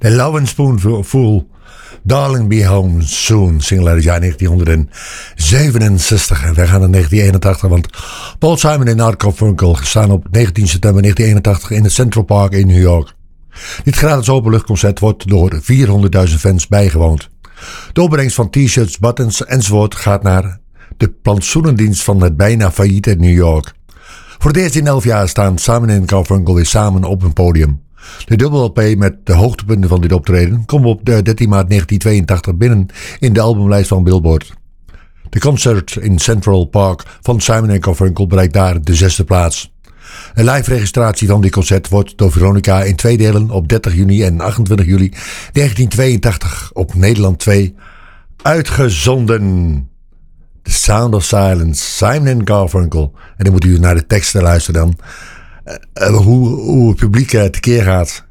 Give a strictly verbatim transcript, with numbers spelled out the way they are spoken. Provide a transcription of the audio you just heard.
Love and Spoonful, Darling Be Home Soon, single uit het jaar negentien zevenenzestig. En wij gaan naar negentien eenentachtig, want Paul Simon en Art Garfunkel staan op negentien september negentien eenentachtig in het Central Park in New York. Dit gratis openluchtconcert wordt door vierhonderdduizend fans bijgewoond. De opbrengst van t-shirts, buttons enzovoort gaat naar de plantsoenendienst van het bijna failliete New York. Voor het eerst in elf jaar staan Simon en Garfunkel weer samen op een podium. De dubbel L P met de hoogtepunten van dit optreden komt op dertien maart negentien tweeëntachtig binnen in de albumlijst van Billboard. De concert in Central Park van Simon en Garfunkel bereikt daar de zesde plaats. Een live registratie van dit concert wordt door Veronica in twee delen op dertig juni en achtentwintig juli negentien tweeëntachtig op Nederland twee uitgezonden. The Sound of Silence, Simon en Garfunkel. En dan moet u naar de teksten luisteren dan. Uh, hoe, hoe het publiek uh, tekeer gaat.